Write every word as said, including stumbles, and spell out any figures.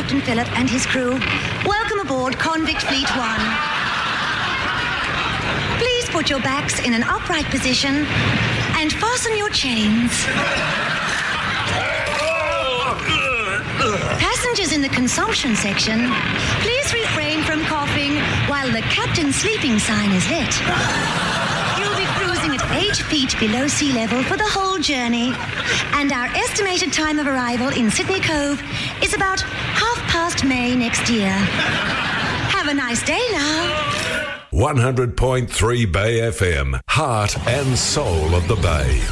Captain Phillip and his crew. Welcome aboard Convict Fleet One. Please put your backs in an upright position and fasten your chains. Passengers in the consumption section, please refrain from coughing while the captain's sleeping sign is lit. You'll be cruising at eight feet below sea level for the whole journey, and our estimated time of arrival in Sydney Cove is about half past May next year. Have a nice day now. one hundred point three Bay F M, heart and soul of the Bay.